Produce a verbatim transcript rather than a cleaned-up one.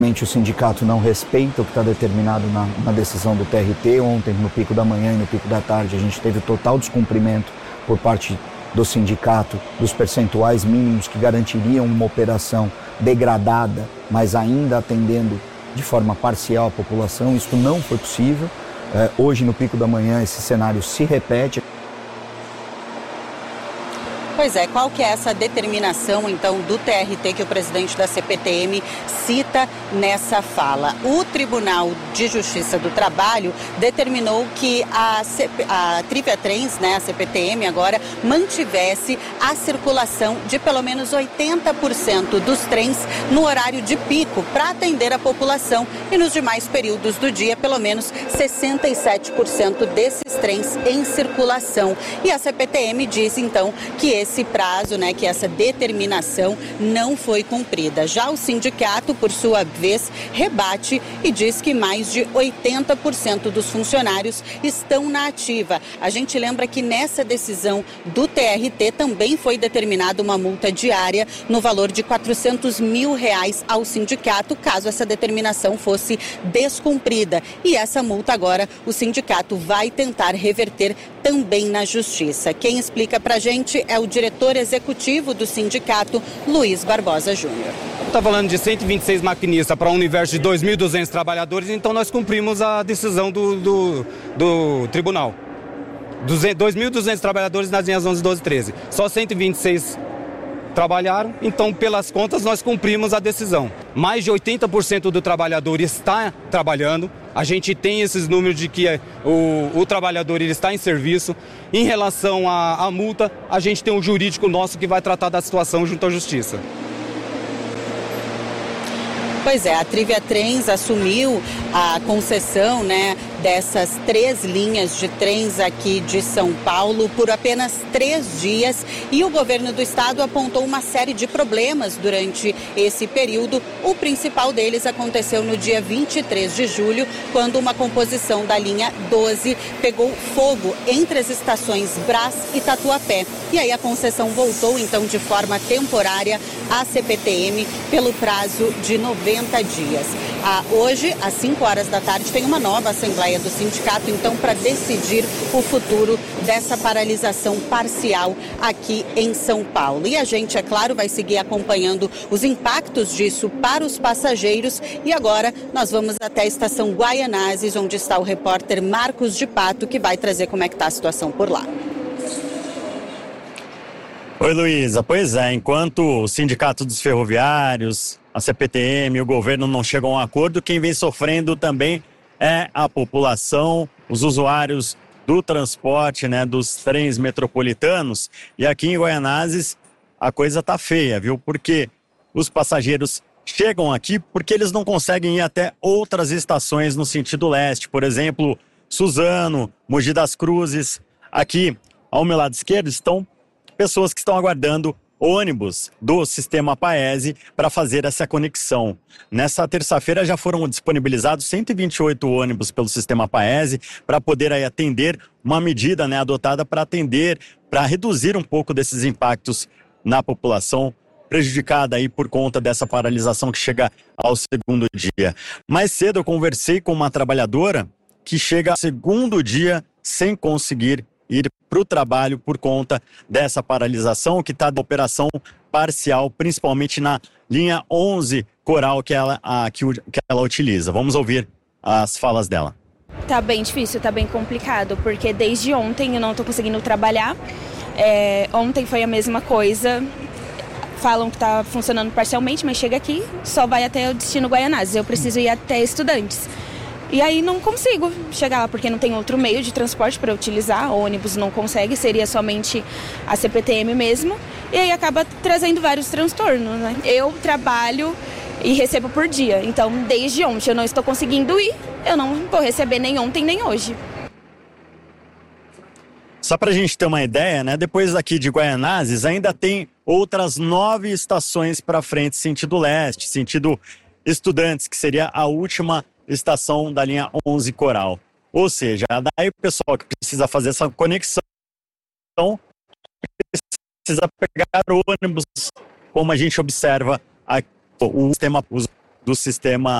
O sindicato não respeita o que está determinado na, na decisão do T R T. Ontem, no pico da manhã e no pico da tarde, a gente teve total descumprimento por parte do sindicato dos percentuais mínimos que garantiriam uma operação degradada, mas ainda atendendo de forma parcial a população. Isso não foi possível. É, hoje, no pico da manhã, esse cenário se repete. Pois é, qual que é essa determinação, então, do T R T que o presidente da C P T M cita nessa fala? O Tribunal de Justiça do Trabalho determinou que a, C P, a Triviatrens, né, a C P T M agora, mantivesse a circulação de pelo menos oitenta por cento dos trens no horário de pico para atender a população e nos demais períodos do dia, pelo menos sessenta e sete por cento desses trens em circulação. E a C P T M diz, então, que esse Esse prazo, né, que essa determinação não foi cumprida. Já o sindicato, por sua vez, rebate e diz que mais de oitenta por cento dos funcionários estão na ativa. A gente lembra que nessa decisão do T R T também foi determinada uma multa diária no valor de quatrocentos mil reais ao sindicato, caso essa determinação fosse descumprida. E essa multa agora o sindicato vai tentar reverter também na justiça. Quem explica pra gente é o diretor executivo do sindicato, Luiz Barbosa Júnior. Está falando de cento e vinte e seis maquinistas para um universo de dois mil e duzentos trabalhadores, então nós cumprimos a decisão do, do, do tribunal. dois mil e duzentos trabalhadores nas linhas onze, doze e treze. Só cento e vinte e seis trabalharam, então pelas contas nós cumprimos a decisão. Mais de oitenta por cento do trabalhador está trabalhando, a gente tem esses números de que o, o trabalhador ele está em serviço. Em relação à, à multa, a gente tem um jurídico nosso que vai tratar da situação junto à justiça. Pois é, a Triviatrens assumiu a concessão, né, dessas três linhas de trens aqui de São Paulo por apenas três dias e o governo do estado apontou uma série de problemas durante esse período. O principal deles aconteceu no dia vinte e três de julho, quando uma composição da linha doze pegou fogo entre as estações Brás e Tatuapé. E aí a concessão voltou, então, de forma temporária à C P T M pelo prazo de noventa dias. Ah, hoje, às cinco horas da tarde, tem uma nova assembleia do sindicato, então, para decidir o futuro dessa paralisação parcial aqui em São Paulo. E a gente, é claro, vai seguir acompanhando os impactos disso para os passageiros. E agora nós vamos até a estação Guaianazes, onde está o repórter Marcos de Pato, que vai trazer como é que está a situação por lá. Oi, Luísa. Pois é, enquanto o Sindicato dos Ferroviários, a C P T M e o governo não chegam a um acordo, quem vem sofrendo também é a população, os usuários do transporte, né, dos trens metropolitanos. E aqui em Guaianazes a coisa tá feia, viu? Porque os passageiros chegam aqui porque eles não conseguem ir até outras estações no sentido leste. Por exemplo, Suzano, Mogi das Cruzes. Aqui, ao meu lado esquerdo, estão pessoas que estão aguardando ônibus do sistema Paese para fazer essa conexão. Nessa terça-feira já foram disponibilizados cento e vinte e oito ônibus pelo sistema Paese para poder aí atender uma medida, né, adotada para atender, para reduzir um pouco desses impactos na população prejudicada aí por conta dessa paralisação que chega ao segundo dia. Mais cedo eu conversei com uma trabalhadora que chega ao segundo dia sem conseguir ir para o trabalho por conta dessa paralisação que está de operação parcial, principalmente na linha onze Coral que ela, a, que, que ela utiliza. Vamos ouvir as falas dela. Tá bem difícil, tá bem complicado, porque desde ontem eu não tô conseguindo trabalhar. É, ontem foi a mesma coisa. Falam que tá funcionando parcialmente, mas chega aqui, só vai até o destino Guaianazes. Eu preciso ir até Estudantes. E aí não consigo chegar lá, porque não tem outro meio de transporte para utilizar. O ônibus não consegue, seria somente a C P T M mesmo. E aí acaba trazendo vários transtornos, né? Eu trabalho e recebo por dia. Então, desde ontem eu não estou conseguindo ir. Eu não vou receber nem ontem, nem hoje. Só para a gente ter uma ideia, né? Depois daqui de Guaianazes, ainda tem outras nove estações para frente, sentido leste, sentido Estudantes, que seria a última estação da linha onze Coral. Ou seja, daí o pessoal que precisa fazer essa conexão precisa pegar ônibus, como a gente observa aqui, o sistema do sistema